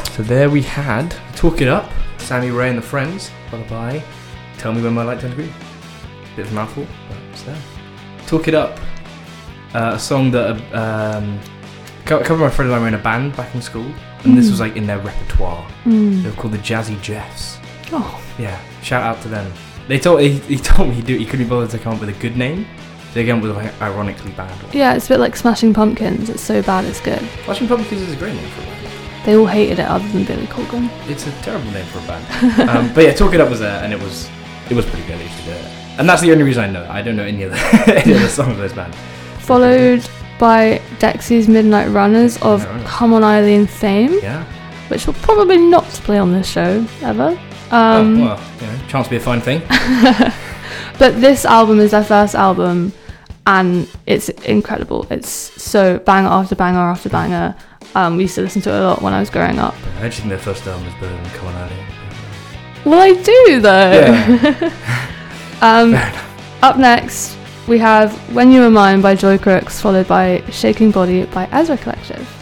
So there we had Talk It Up, Sammy Ray and the Friends, followed by Tell Me When My Light Turns Green. Bit of a mouthful, but it's there. Talk It Up, a song that a couple of my friends and I were in a band back in school, and this was like in their repertoire. They were called the Jazzy Jeffs. Oh. Yeah, shout out to them. He told me he couldn't be bothered to come up with a good name, so they came up with like ironically bad one. Yeah, it's a bit like Smashing Pumpkins. It's so bad it's good. Smashing Pumpkins is a great name for a band. They all hated it other than Billy Corgan. It's a terrible name for a band. But yeah, Talk It Up was there, and it was pretty good. They used to do it, and that's the only reason I know it. I don't know any of the songs of this band. Followed by Dexy's Midnight Runners of Come On Eileen fame, which will probably not play on this show ever. Chance to be a fine thing. But this album is their first album, and it's incredible. It's so banger after banger after banger. We used to listen to it a lot when I was growing up. I actually think their first album is better than Come On Eileen. Well, I do though. Yeah. Up next, we have When You Were Mine by Joy Crooks, followed by Shaking Body by Ezra Collective.